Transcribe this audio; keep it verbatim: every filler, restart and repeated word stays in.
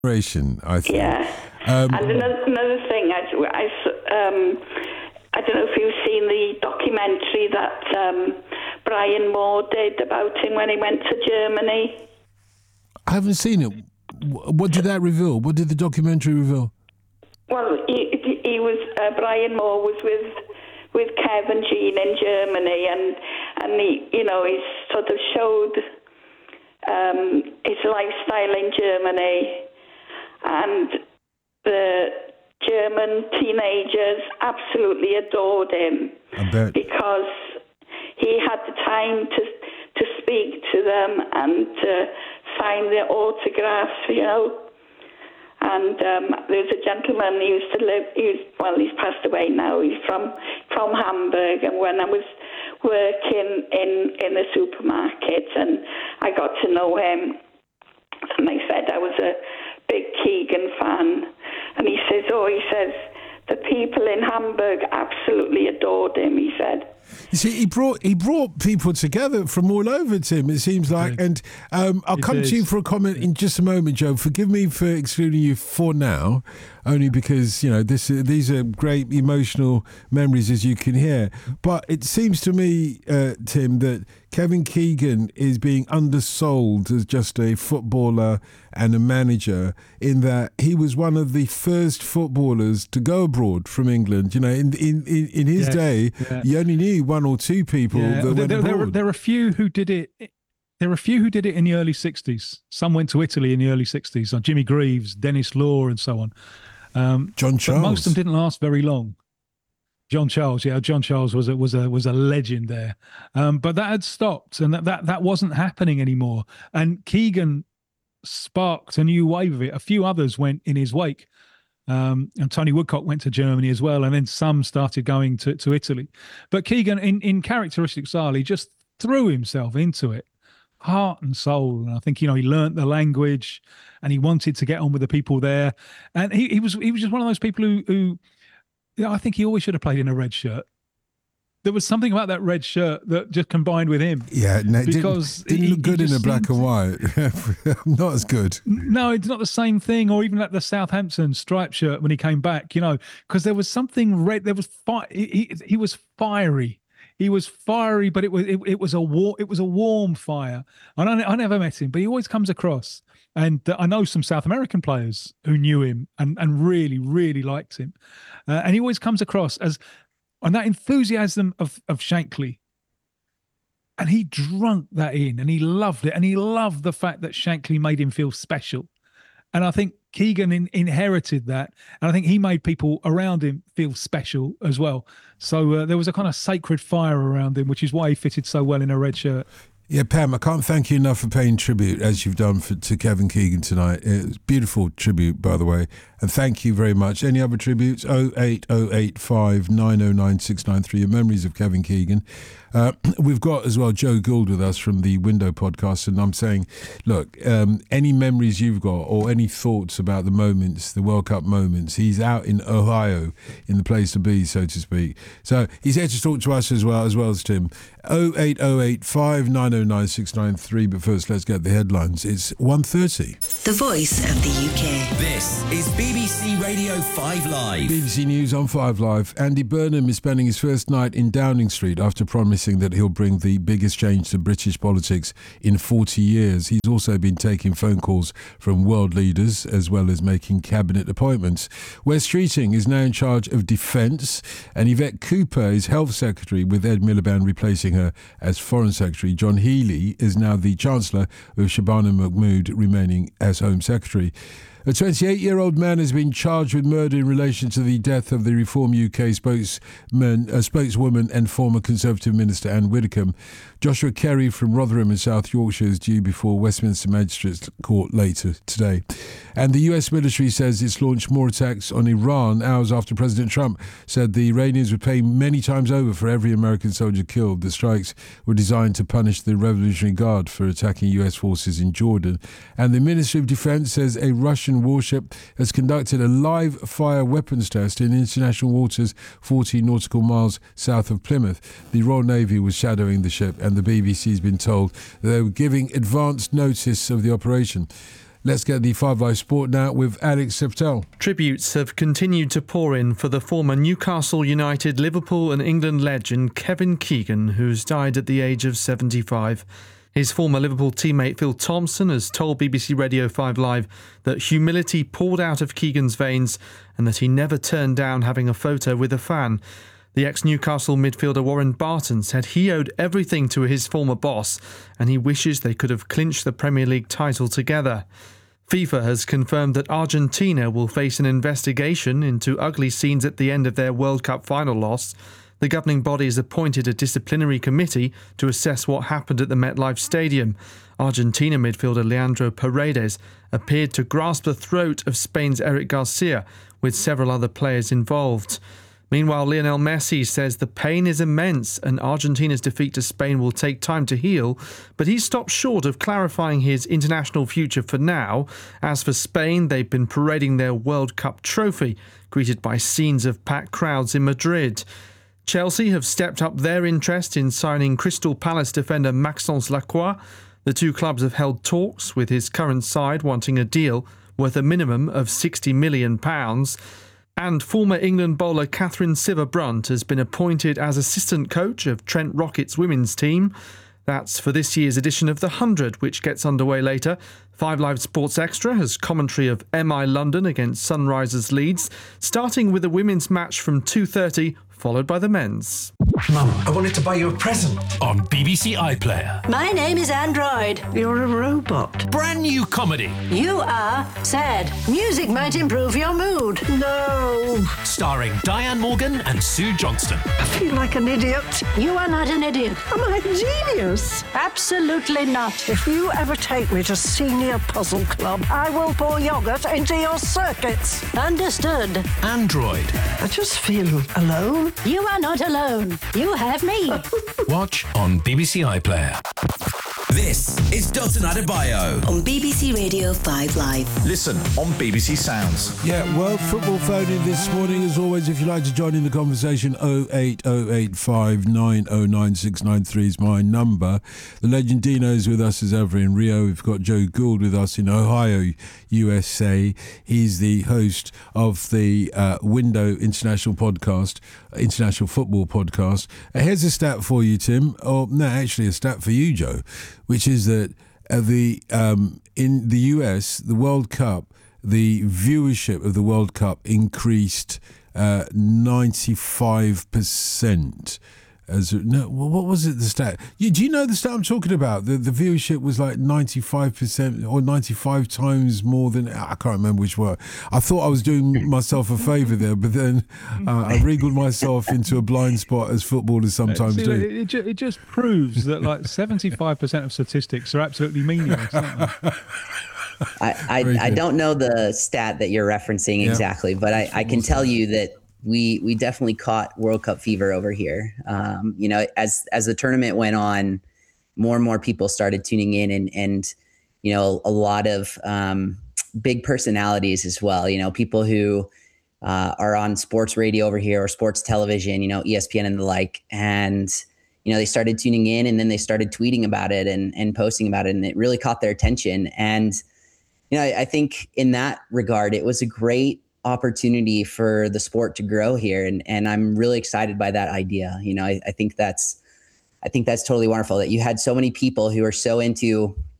generation, I think. Yeah. Um, and another, another thing, I, I, um, I don't know if you've seen the documentary that um, Brian Moore did about him when he went to Germany. I haven't seen it. What did that reveal? What did the documentary reveal? Well, he, he was uh, Brian Moore was with with Kev and Jean in Germany, and and he, you know, he sort of showed um, his lifestyle in Germany, and the German teenagers absolutely adored him. I bet. Because he had the time to to speak to them and to sign their autographs, you know. And um, there's a gentleman who used to live, he was, well, he's passed away now, he's from, from Hamburg, and when I was working in, in the supermarket and I got to know him, and I said I was a big Keegan fan, and he says, oh, he says, the people in Hamburg absolutely adored him, he said. You see, he brought he brought people together from all over, Tim, it seems like. And um, I'll It come is. to you for a comment in just a moment, Joe. Forgive me for excluding you for now, only because, you know, this these are great emotional memories, as you can hear. But it seems to me, uh, Tim, that Kevin Keegan is being undersold as just a footballer and a manager, in that he was one of the first footballers to go abroad from England. You know, in in, in, in his Yes, day, yeah. you only knew one or two people Yeah, that there, went there, there, abroad. there are a few who did it. There are a few who did it in the early sixties. Some went to Italy in the early sixties, like Jimmy Greaves, Dennis Law, and so on. Um, John but Charles. most of them didn't last very long. John Charles, yeah, John Charles was a was a was a legend there, um, but that had stopped, and that, that that wasn't happening anymore. And Keegan sparked a new wave of it. A few others went in his wake. Um, and Tony Woodcock went to Germany as well, and then some started going to, to Italy. But Keegan, in, in characteristic style, he just threw himself into it, heart and soul. And I think, you know, he learnt the language, and he wanted to get on with the people there. And he, he was he was just one of those people who, who you know, I think he always should have played in a red shirt. There was something about that red shirt that just combined with him. Yeah, no, it because didn't, didn't he- look he good in just a black seemed- and white. Not as good. No, it's not the same thing. Or even like the Southampton striped shirt when he came back, you know, because there was something red. There was fi- he, he he was fiery. He was fiery, but it was it, it was a war. It was a warm fire. And I, I never met him, but he always comes across. And uh, I know some South American players who knew him and and really really liked him. Uh, and he always comes across as, and that enthusiasm of of Shankly. And he drunk that in, and he loved it, and he loved the fact that Shankly made him feel special. And I think Keegan in, inherited that, and I think he made people around him feel special as well. So uh, there was a kind of sacred fire around him, which is why he fitted so well in a red shirt. Yeah, Pam, I can't thank you enough for paying tribute, as you've done for, to Kevin Keegan tonight. It was beautiful tribute, by the way, and thank you very much. Any other tributes? oh eight oh eight five nine oh nine six nine three, your memories of Kevin Keegan. Uh, we've got as well Joe Gould with us from the Window podcast, and I'm saying, look, um, any memories you've got or any thoughts about the moments, the World Cup moments, he's out in Ohio, in the place to be, so to speak. So he's here to talk to us as well, as well as Tim. oh eight oh eight five nine oh nine six nine three, but first let's get the headlines. It's one thirty. The voice of the U K. This is B B C Radio five Live. B B C News on five Live. Andy Burnham is spending his first night in Downing Street after promising that he'll bring the biggest change to British politics in forty years. He's also been taking phone calls from world leaders as well as making cabinet appointments. Wes Streeting is now in charge of Defence, and Yvette Cooper is Health Secretary, with Ed Miliband replacing her as Foreign Secretary. John Healey is now the Chancellor, with Shabana Mahmood remaining as Home Secretary. A twenty-eight-year-old man has been charged with murder in relation to the death of the Reform U K spokesman, uh, spokeswoman and former Conservative Minister Anne Widdecombe. Joshua Kerry from Rotherham in South Yorkshire is due before Westminster Magistrates Court later today. And the U S military says it's launched more attacks on Iran hours after President Trump said the Iranians would pay many times over for every American soldier killed. The strikes were designed to punish the Revolutionary Guard for attacking U S forces in Jordan. And the Ministry of Defence says a Russian warship has conducted a live fire weapons test in international waters forty nautical miles south of Plymouth. The Royal Navy was shadowing the ship, and the B B C has been told that they were giving advance notice of the operation. Let's get the Five Live Sport now with Alex Septel. Tributes have continued to pour in for the former Newcastle United, Liverpool and England legend Kevin Keegan, who's died at the age of seventy-five. His former Liverpool teammate Phil Thompson has told B B C Radio five Live that humility poured out of Keegan's veins and that he never turned down having a photo with a fan. The ex-Newcastle midfielder Warren Barton said he owed everything to his former boss and he wishes they could have clinched the Premier League title together. FIFA has confirmed that Argentina will face an investigation into ugly scenes at the end of their World Cup final loss. The governing body has appointed a disciplinary committee to assess what happened at the MetLife Stadium. Argentina midfielder Leandro Paredes appeared to grasp the throat of Spain's Eric Garcia, with several other players involved. Meanwhile, Lionel Messi says the pain is immense and Argentina's defeat to Spain will take time to heal, but he's stopped short of clarifying his international future for now. As for Spain, they've been parading their World Cup trophy, greeted by scenes of packed crowds in Madrid. Chelsea have stepped up their interest in signing Crystal Palace defender Maxence Lacroix. The two clubs have held talks, with his current side wanting a deal worth a minimum of sixty million pounds. And former England bowler Catherine Sciver-Brunt has been appointed as assistant coach of Trent Rocket's women's team. That's for this year's edition of The Hundred, which gets underway later. Five Live Sports Extra has commentary of M I London against Sunrisers Leeds, starting with the women's match from two thirty, followed by the men's. Mum, I wanted to buy you a present. On B B C iPlayer. My name is Android. You're a robot. Brand new comedy. You are sad. Music might improve your mood. No. Starring Diane Morgan and Sue Johnston. I feel like an idiot. You are not an idiot. Am I a genius? Absolutely not. If you ever take me to Senior Puzzle Club, I will pour yogurt into your circuits. Understood. Android. I just feel alone. You are not alone. You have me. Watch on B B C iPlayer. This is Dalton Adebayo on B B C Radio five Live. Listen on B B C Sounds. Yeah, World Football phone in this morning. As always, if you'd like to join in the conversation, oh eight oh eight five nine oh nine six nine three is my number. The legend Dino is with us as ever in Rio. We've got Joe Gould with us in Ohio, U S A. He's the host of the uh, Window International podcast, International Football podcast. Uh, here's a stat for you, Tim. Or no, actually a stat for you, Joe, which is that uh, the um, in the U S, the World Cup, the viewership of the World Cup increased uh, ninety-five percent. As no, what was it? The stat? You, do you know the stat I'm talking about? The the viewership was like ninety-five percent or ninety-five times more than I can't remember which one. I thought I was doing myself a favour there, but then uh, I wriggled myself into a blind spot, as footballers sometimes See, do. It, it, ju- it just proves that like seventy-five percent of statistics are absolutely meaningless, aren't they? I, I, I don't know the stat that you're referencing Yeah. exactly, but I, I can tell you that we we definitely caught World Cup fever over here. Um, you know, as as the tournament went on, more and more people started tuning in, and and you know, a lot of um, big personalities as well. You know, people who uh, are on sports radio over here or sports television. You know, E S P N and the like, and you know, they started tuning in, and then they started tweeting about it and and posting about it, and it really caught their attention. And you know, I, I think in that regard, it was a great opportunity for the sport to grow here. And, and I'm really excited by that idea. You know, I, I think that's, I think that's totally wonderful that you had so many people who are so into